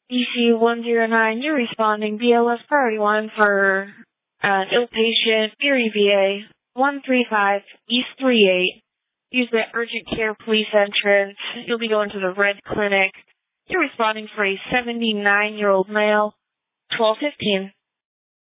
EC109, you're responding BLS Priority 1 for an ill patient, Erie VA, 135 East 38. Use the urgent care police entrance. You'll be going to the Red Clinic. You're responding for a 79-year-old male, 1215.